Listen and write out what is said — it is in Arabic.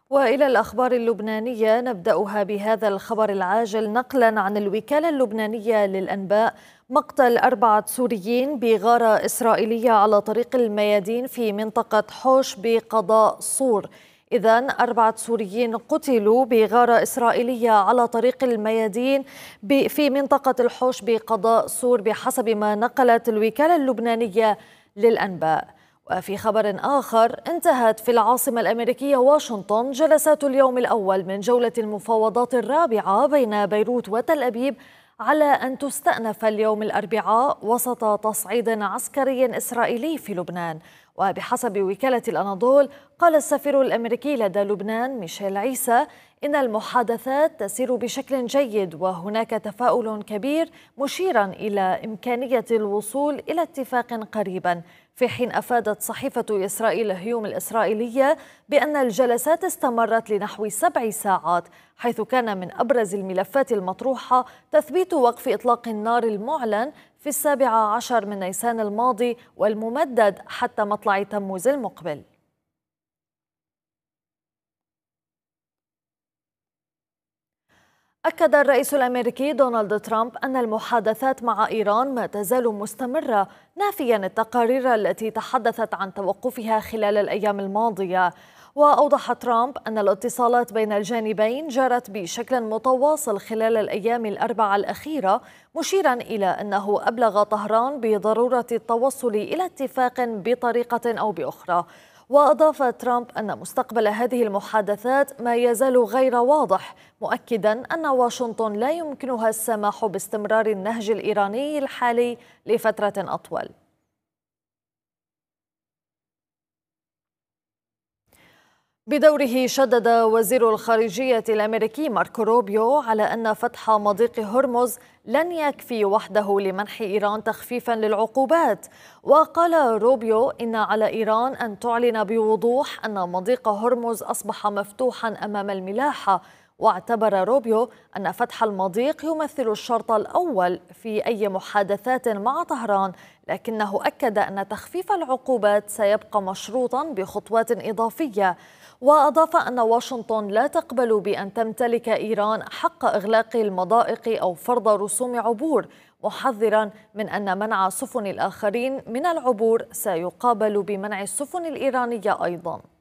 وإلى الأخبار اللبنانية نبدأها بهذا الخبر العاجل نقلا عن الوكالة اللبنانية للأنباء. مقتل 4 سوريين بغارة إسرائيلية على طريق الميادين في منطقة حوش بقضاء صور. إذن 4 سوريين قتلوا بغارة إسرائيلية على طريق الميادين في منطقة الحوش بقضاء صور بحسب ما نقلت الوكالة اللبنانية للأنباء. وفي خبر آخر، انتهت في العاصمة الأمريكية واشنطن جلسات اليوم الأول من جولة المفاوضات الرابعة بين بيروت وتل أبيب على أن تستأنف اليوم الأربعاء وسط تصعيد عسكري إسرائيلي في لبنان. وبحسب وكالة الأناضول، قال السفير الأمريكي لدى لبنان ميشيل عيسى إن المحادثات تسير بشكل جيد وهناك تفاؤل كبير، مشيرا إلى إمكانية الوصول إلى اتفاق قريبا. في حين أفادت صحيفة إسرائيل هيوم الإسرائيلية بأن الجلسات استمرت لنحو 7 ساعات، حيث كان من أبرز الملفات المطروحة تثبيت وقف إطلاق النار المعلن في 17 من نيسان الماضي والممدد حتى مطلع تموز المقبل. أكد الرئيس الأمريكي دونالد ترامب أن المحادثات مع إيران ما تزال مستمرة، نافيا التقارير التي تحدثت عن توقفها خلال الأيام الماضية. وأوضح ترامب أن الاتصالات بين الجانبين جرت بشكل متواصل خلال الأيام الأربعة الأخيرة، مشيرا إلى أنه أبلغ طهران بضرورة التوصل إلى اتفاق بطريقة أو بأخرى. وأضاف ترامب أن مستقبل هذه المحادثات ما يزال غير واضح، مؤكدا أن واشنطن لا يمكنها السماح باستمرار النهج الإيراني الحالي لفترة أطول. بدوره شدد وزير الخارجية الأمريكي ماركو روبيو على أن فتح مضيق هرمز لن يكفي وحده لمنح إيران تخفيفا للعقوبات. وقال روبيو إن على إيران أن تعلن بوضوح أن مضيق هرمز أصبح مفتوحا أمام الملاحة. واعتبر روبيو أن فتح المضيق يمثل الشرط الأول في أي محادثات مع طهران، لكنه أكد أن تخفيف العقوبات سيبقى مشروطا بخطوات إضافية. وأضاف أن واشنطن لا تقبل بأن تمتلك إيران حق إغلاق المضائق أو فرض رسوم عبور، محذرا من أن منع سفن الآخرين من العبور سيقابل بمنع السفن الإيرانية أيضا.